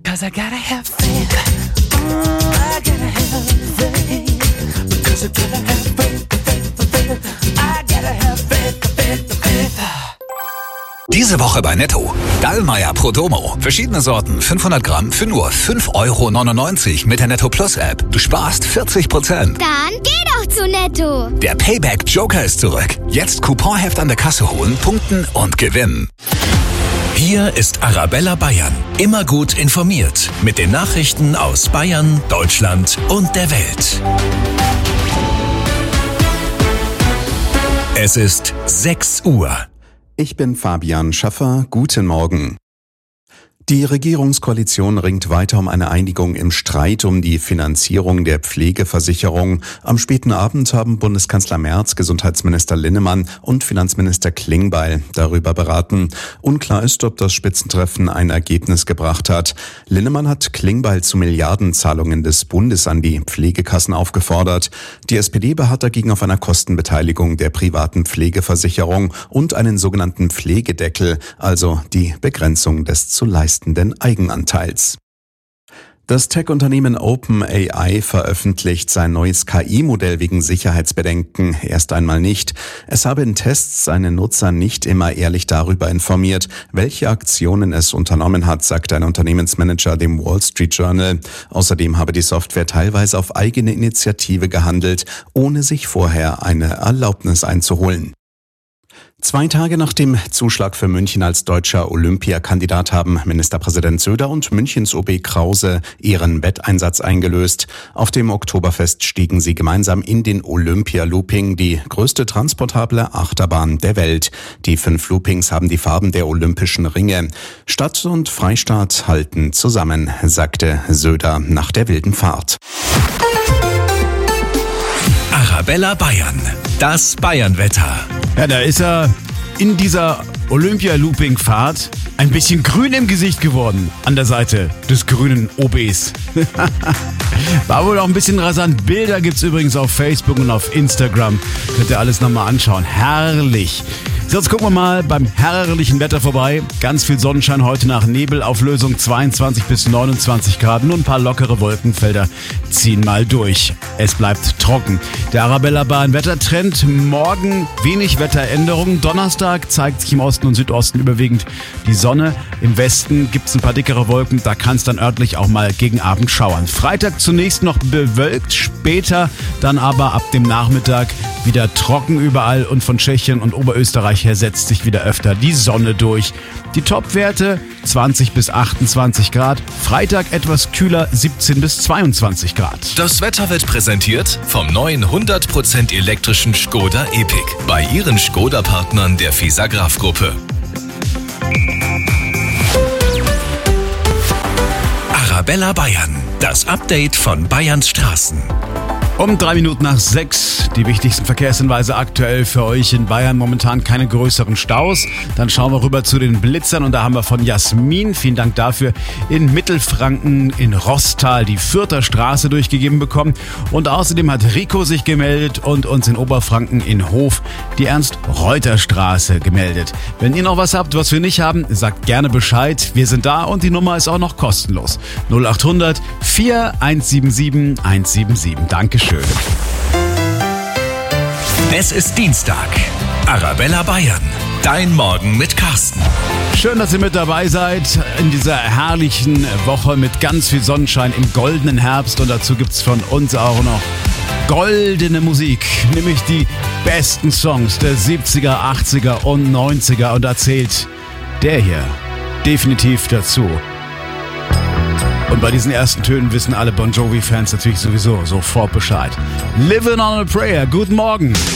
'Cause I gotta have faith. I gotta have faith. Because I gotta have faith. I gotta have faith. Diese Woche bei Netto. Dallmayr Pro Domo. Verschiedene Sorten, 500 Gramm für nur 5,99 € mit der Netto Plus App. Du sparst 40%. Dann geh doch zu Netto. Der Payback Joker ist zurück. Jetzt Couponheft an der Kasse holen, punkten und gewinnen. Hier ist Arabella Bayern. Immer gut informiert. Mit den Nachrichten aus Bayern, Deutschland und der Welt. Es ist 6 Uhr. Ich bin Fabian Schaffer. Guten Morgen. Die Regierungskoalition ringt weiter um eine Einigung im Streit um die Finanzierung der Pflegeversicherung. Am späten Abend haben Bundeskanzler Merz, Gesundheitsminister Linnemann und Finanzminister Klingbeil darüber beraten. Unklar ist, ob das Spitzentreffen ein Ergebnis gebracht hat. Linnemann hat Klingbeil zu Milliardenzahlungen des Bundes an die Pflegekassen aufgefordert. Die SPD beharrt dagegen auf einer Kostenbeteiligung der privaten Pflegeversicherung und einen sogenannten Pflegedeckel, also die Begrenzung des zu leistenden Eigenanteils. Das Tech-Unternehmen OpenAI veröffentlicht sein neues KI-Modell wegen Sicherheitsbedenken erst einmal nicht. Es habe in Tests seine Nutzer nicht immer ehrlich darüber informiert, welche Aktionen es unternommen hat, sagt ein Unternehmensmanager dem Wall Street Journal. Außerdem habe die Software teilweise auf eigene Initiative gehandelt, ohne sich vorher eine Erlaubnis einzuholen. 2 Tage nach dem Zuschlag für München als deutscher Olympiakandidat haben Ministerpräsident Söder und Münchens OB Krause ihren Wetteinsatz eingelöst. Auf dem Oktoberfest stiegen sie gemeinsam in den Olympia-Looping, die größte transportable Achterbahn der Welt. Die 5 Loopings haben die Farben der Olympischen Ringe. Stadt und Freistaat halten zusammen, sagte Söder nach der wilden Fahrt. Arabella Bayern. Das Bayernwetter. Ja, da ist er in dieser Olympia-Looping-Fahrt ein bisschen grün im Gesicht geworden an der Seite des grünen OBs. War wohl auch ein bisschen rasant. Bilder gibt's übrigens auf Facebook und auf Instagram. Könnt ihr alles nochmal anschauen. Herrlich. So, jetzt gucken wir mal beim herrlichen Wetter vorbei. Ganz viel Sonnenschein heute nach Nebelauflösung, 22 bis 29 Grad. Nur ein paar lockere Wolkenfelder ziehen mal durch. Es bleibt trocken. Der Arabella Bayern Wettertrend. Morgen wenig Wetteränderungen. Donnerstag zeigt sich im Osten und Südosten überwiegend die Sonne. Im Westen gibt's ein paar dickere Wolken. Da kann es dann örtlich auch mal gegen Abend schauern. Freitag zunächst noch bewölkt. Später dann aber ab dem Nachmittag wieder trocken überall. Und von Tschechien und Oberösterreich her setzt sich wieder öfter die Sonne durch. Die Topwerte 20 bis 28 Grad. Freitag etwas kühler, 17 bis 22 Grad. Das Wetter wird präsentiert vom neuen 100% elektrischen Škoda Epiq. Bei Ihren Škoda-Partnern der Fisagraph-Gruppe. Arabella Bayern. Das Update von Bayerns Straßen. Um 3 Minuten nach 6, die wichtigsten Verkehrshinweise aktuell für euch in Bayern. Momentan keine größeren Staus. Dann schauen wir rüber zu den Blitzern und da haben wir von Jasmin, vielen Dank dafür, in Mittelfranken in Roßtal die Fürther Straße durchgegeben bekommen. Und außerdem hat Rico sich gemeldet und uns in Oberfranken in Hof die Ernst-Reuter-Straße gemeldet. Wenn ihr noch was habt, was wir nicht haben, sagt gerne Bescheid. Wir sind da und die Nummer ist auch noch kostenlos. 0800 4177 177. Dankeschön. Es ist Dienstag. Arabella Bayern. Dein Morgen mit Carsten. Schön, dass ihr mit dabei seid in dieser herrlichen Woche mit ganz viel Sonnenschein im goldenen Herbst. Und dazu gibt's von uns auch noch goldene Musik, nämlich die besten Songs der 70er, 80er und 90er. Und da zählt der hier definitiv dazu. Und bei diesen ersten Tönen wissen alle Bon Jovi-Fans natürlich sowieso sofort Bescheid. Living on a Prayer. Guten Morgen.